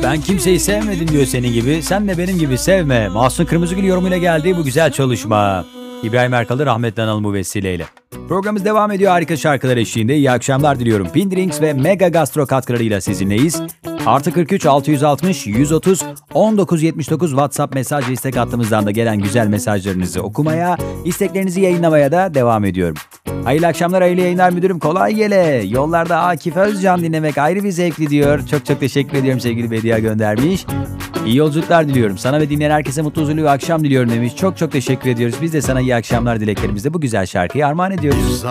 Ben kimseyi sevmedim diyor senin gibi. Sen de benim gibi sevme. Mahsun Kırmızıgül yorumuyla geldi bu güzel çalışma. İbrahim Erkal'ı rahmetle analım bu vesileyle. Programımız devam ediyor harika şarkılar eşliğinde. İyi akşamlar diliyorum. Pindrings ve Mega Gastro katkılarıyla sizinleyiz. Artı 43 660 130 1979 WhatsApp mesaj ve istek hattımızdan da gelen güzel mesajlarınızı okumaya, isteklerinizi yayınlamaya da devam ediyorum. Hayırlı akşamlar, hayırlı yayınlar müdürüm. Kolay gele. Yollarda Akif Özcan dinlemek ayrı bir zevkli diyor. Çok teşekkür ediyorum sevgili Bediye göndermiş. İyi yolculuklar diliyorum. Sana ve dinleyen herkese mutlu huzurlu bir akşam diliyorum demiş. Çok teşekkür ediyoruz. Biz de sana iyi akşamlar dileklerimizle bu güzel şarkıyı armağan ediyoruz.